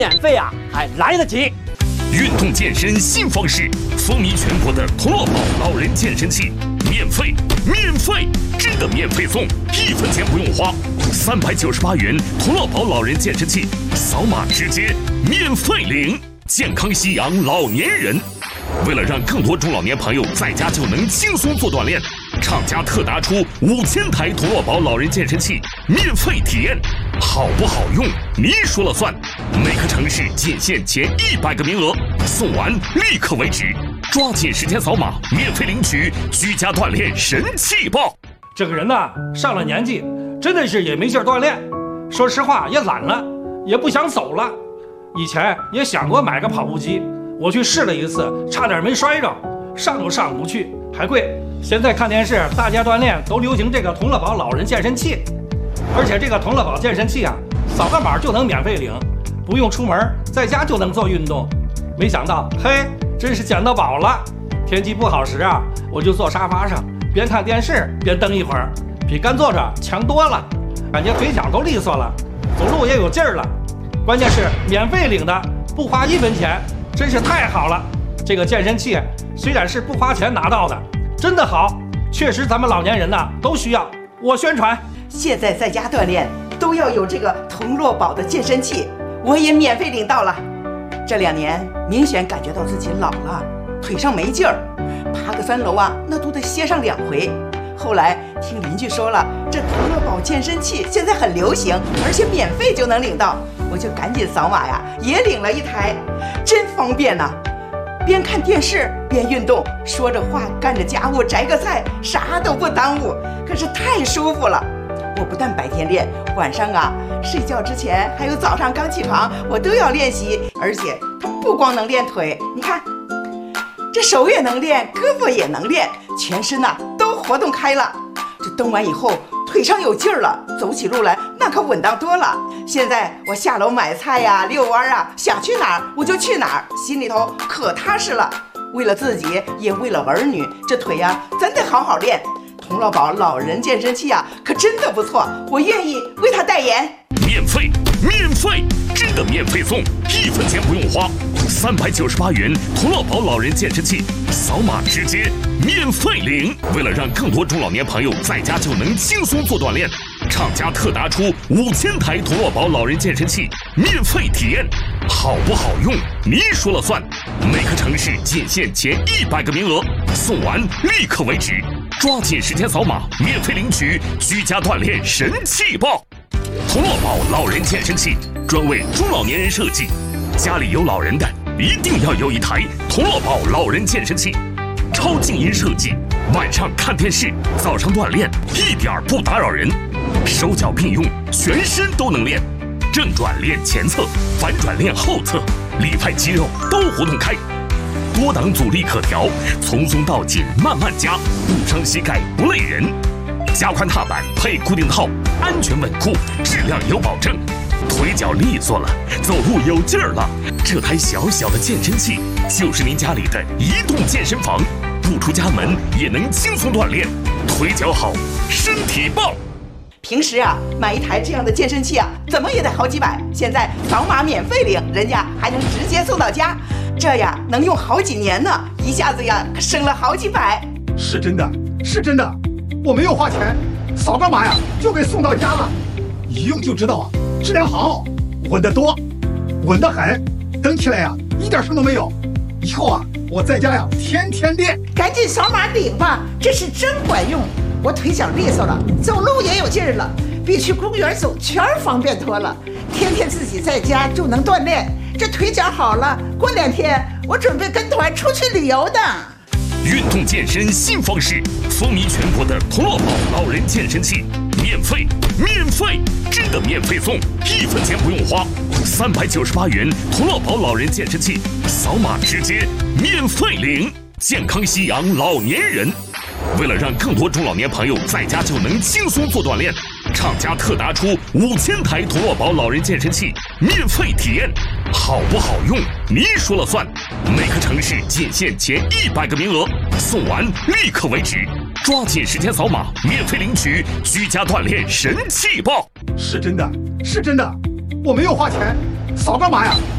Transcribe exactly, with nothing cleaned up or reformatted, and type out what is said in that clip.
免费啊，还来得及！ 运动健身新方式，风靡全国的童乐宝老人健身器，免费，免费，真的免费送，一分钱不用花，三百九十八元童乐宝老人健身器，扫码直接免费领，健康夕阳老年人。为了让更多中老年朋友在家就能轻松做锻炼，厂家特拿出五千台童乐宝老人健身器免费体验，好不好用你说了算。每个城市仅限前一百个名额，送完立刻为止，抓紧时间扫码免费领取居家锻炼神器包。 这个人呢，上了年纪，真的是也没劲儿锻炼，说实话也懒了，也不想走了。以前也想过买个跑步机，我去试了一次，差点没摔着，上都上不去，还贵。现在看电视，大家锻炼都流行这个童乐宝老人健身器，而且这个童乐宝健身器啊，扫个码就能免费领，不用出门，在家就能做运动。没想到，嘿，真是捡到宝了！天气不好时啊，我就坐沙发上，边看电视边蹬一会儿，比干坐着强多了，感觉腿脚都利索了，走路也有劲儿了。关键是免费领的，不花一分钱，真是太好了！这个健身器虽然是不花钱拿到的，真的好，确实咱们老年人呐都需要。我宣传， 现在在家锻炼都要有这个童乐宝的健身器，我也免费领到了。这两年明显感觉到自己老了，腿上没劲儿，爬个三楼啊，那都得歇上两回。后来听邻居说了，这童乐宝健身器现在很流行，而且免费就能领到，我就赶紧扫码呀，也领了一台，真方便呐、啊！边看电视边运动，说着话干着家务，摘个菜，啥都不耽误，可是太舒服了。我不但白天练，晚上啊睡觉之前还有早上刚起床，我都要练习。而且它不光能练腿，你看这手也能练，胳膊也能练，全身呐都活动开了。这蹬完以后腿上有劲儿了，走起路来那可稳当多了。现在我下楼买菜呀、遛弯啊，想去哪儿我就去哪儿，心里头可踏实了。为了自己，也为了儿女，这腿呀咱得好好练。童乐宝老人健身器啊，可真的不错，我愿意为他代言。 免费，免费，真的免费送，一分钱不用花，三百九十八元童乐宝老人健身器，扫码直接免费领。为了让更多中老年朋友在家就能轻松做锻炼，厂家特拿出五千台童乐宝老人健身器免费体验，好不好用你说了算。每个城市仅限前一百个名额，送完立刻为止，抓紧时间扫码免费领取居家锻炼神器包。童乐宝老人健身器专为中老年人设计，家里有老人的一定要有一台童乐宝老人健身器，超静音设计，晚上看电视，早上锻炼一点不打扰人，手脚并用，全身都能练，正转练前侧，反转练后侧，里派肌肉都活动开，多档阻力可调，从松到紧慢慢加，不伤膝盖不累人。加宽踏板配固定套，安全稳固，质量有保证，腿脚利索了，走路有劲儿了。这台小小的健身器就是您家里的移动健身房，不出家门也能轻松锻炼，腿脚好，身体棒。 平时啊买一台这样的健身器啊，怎么也得好几百，现在扫码免费领，人家还能直接送到家，这呀能用好几年呢，一下子呀可省了好几百。 是真的，是真的，我没有花钱，扫个码呀就给送到家了，一用就知道啊，质量好，稳得多，稳得很，蹬起来呀一点声都没有。以后啊我在家呀天天练。 赶紧扫码领吧，这是真管用，我腿脚利索了，走路也有劲儿了，比去公园走圈方便多了。天天自己在家就能锻炼，这腿脚好了，过两天我准备跟团出去旅游的。 运动健身新方式，风靡全国的童乐宝老人健身器，免费，免费，真的免费送，一分钱不用花，三百九十八元童乐宝老人健身器，扫码直接免费领，健康夕阳老年人。为了让更多中老年朋友在家就能轻松做锻炼，厂家特拿出五千台童乐宝老人健身器免费体验，好不好用你说了算。每个城市仅限前一百个名额，送完立刻为止，抓紧时间扫码免费领取居家锻炼神器包。 是真的，是真的，我没有花钱，扫个码呀